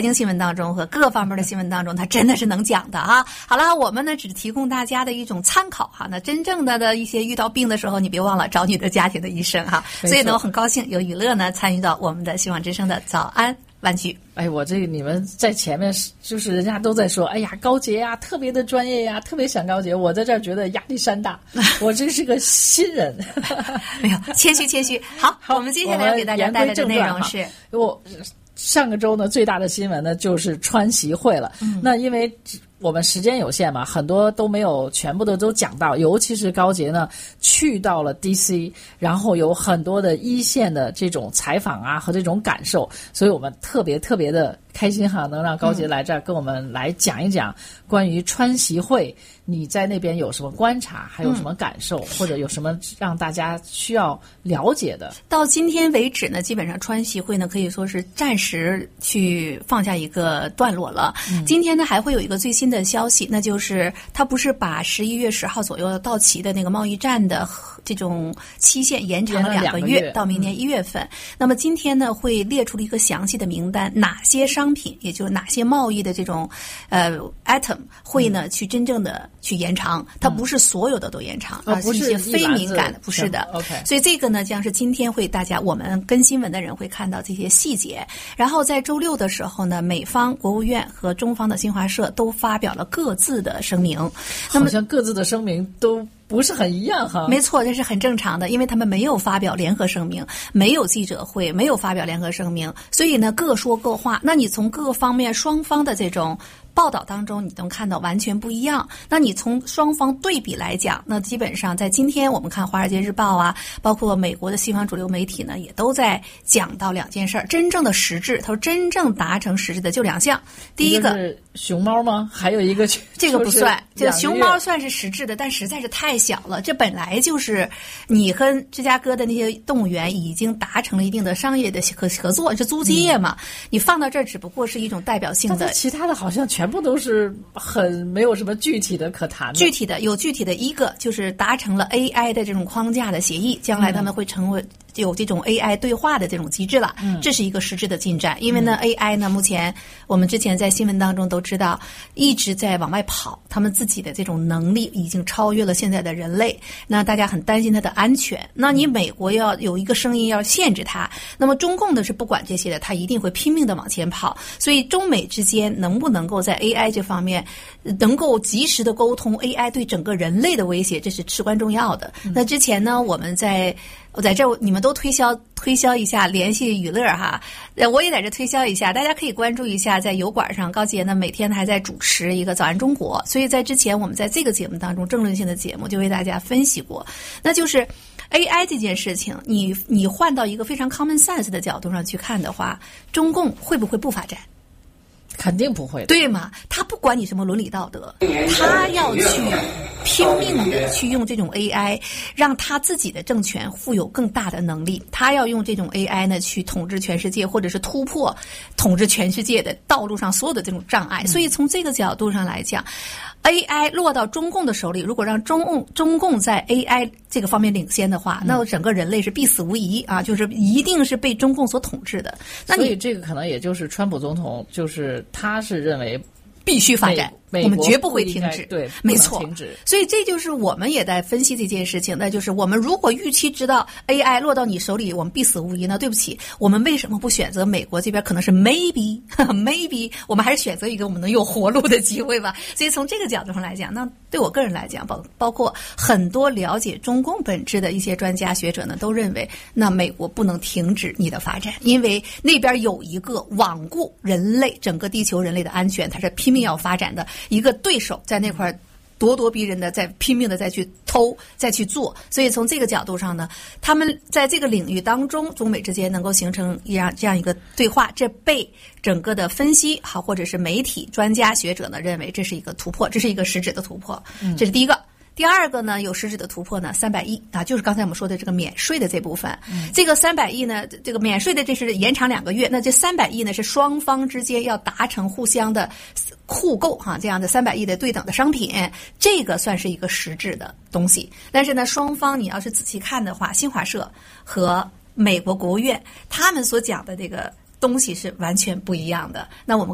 经新闻当中和各方面的新闻当中，他真的是能讲的啊。好了，我们呢只提供大家的一种参考哈。那真正的一些遇到病的时候，你别忘了找你的家庭的医生哈。所以呢，我很高兴有雨乐呢参与到我们的希望之声的早安湾区。 哎，我这个你们在前面就是人家都在说，哎呀，高洁呀，特别的专业呀，特别想高洁。我在这儿觉得压力山大，我这是个新人。 没有，谦虚。好，我们接下来给大家带来的内容是， 我上个周呢最大的新闻呢就是川习会了。那因为我们时间有限嘛，很多都没有全部的都讲到，尤其是高洁呢去到了 DC， 然后有很多的一线的这种采访啊和这种感受，所以我们特别的开心哈，能让高洁来这儿跟我们来讲一讲关于川习会，你在那边有什么观察，还有什么感受，或者有什么让大家需要了解的。 到今天为止呢，基本上川习会呢可以说是暂时去放下一个段落了。今天呢还会有一个最新的消息，那就是他不是把11月10号左右到期的那个贸易战的这种期限延长了2个月，到明年1月份。那么今天呢会列出了一个详细的名单，哪些商品，也就是哪些贸易的这种item 会呢去真正的去延长，它不是所有的都延长，而是一些非敏感的，不是的。 OK， 所以这个呢将是今天会我们跟新闻的人会看到这些细节。然后在周六的时候呢，美方国务院和中方的新华社都发表了各自的声明。 好像各自的声明都不是很一样哈。 没错，这是很正常的，因为他们没有发表联合声明，没有记者会，没有发表联合声明，所以呢各说各话。那你从各方面双方的这种报道当中，你能看到完全不一样。那你从双方对比来讲，那基本上在今天我们看《华尔街日报》啊，包括美国的西方主流媒体呢，也都在讲到2件事儿。真正的实质，他说真正达成实质的就2项。第一个是熊猫吗？还有一个这个不算，这个熊猫算是实质的，但实在是太小了。这本来就是你和芝加哥的那些动物园已经达成了一定的商业的合作，是租借业嘛。你放到这儿只不过是一种代表性的， 但其他的好像全部都是很没有什么具体的可谈的。 具体的一个就是达成了 AI 的这种框架的协议，将来他们会成为有这种 AI 对话的这种机制了。这是一个实质的进展。因为呢 AI 呢目前我们之前在新闻当中都知道一直在往外跑，他们自己的这种能力已经超越了现在的人类，那大家很担心它的安全。那你美国要有一个声音要限制它，那么中共的是不管这些的，它一定会拼命的往前跑。所以中美之间能不能够在 AI 这方面能够及时的沟通 AI 对整个人类的威胁，这是至关重要的。那之前呢我在这你们都推销一下，联系娱乐哈，我也在这推销一下，大家可以关注一下，在油管上高洁呢每天还在主持一个早安中国，所以在之前我们在这个节目当中政论性的节目就为大家分析过，那就是 AI 这件事情，你换到一个非常 common sense 的角度上去看的话，中共会不会不发展？ 肯定不会的， 对吗？他不管你什么伦理道德，他要去拼命的去用这种 AI 让他自己的政权富有更大的能力，他要用这种 AI 呢去统治全世界，或者是突破统治全世界的道路上所有的这种障碍。所以从这个角度上来讲， AI 落到中共的手里，如果让中共在 AI 这个方面领先的话，那整个人类是必死无疑啊，就是一定是被中共所统治的。那所以这个可能也就是川普总统，就是他是认为必须发展，我们绝不会停止。 对， 没错。所以这就是我们也在分析这件事情，那就是我们如果预期知道 AI 落到你手里我们必死无疑呢，对不起，我们为什么不选择美国这边可能是 maybe 我们还是选择一个我们能有活路的机会吧。所以从这个角度上来讲，那对我个人来讲，包括很多了解中共本质的一些专家学者呢，都认为那美国不能停止你的发展，因为那边有一个罔顾人类整个地球人类的安全，它是拼命要发展的一个对手，在那块咄咄逼人的在拼命的再去偷再去做。所以从这个角度上呢，他们在这个领域当中中美之间能够形成这样一个对话，这被整个的分析好或者是媒体专家学者呢认为这是一个突破，这是一个实质的突破。这是第一个。第二个呢，有实质的突破呢，300亿啊，就是刚才我们说的这个免税的这部分。这个300亿呢，这个免税的这是延长2个月，那这300亿呢是双方之间要达成互相的互购哈，这样的300亿的对等的商品，这个算是一个实质的东西。但是呢，双方你要是仔细看的话，新华社和美国国务院他们所讲的这个东西是完全不一样的。那我们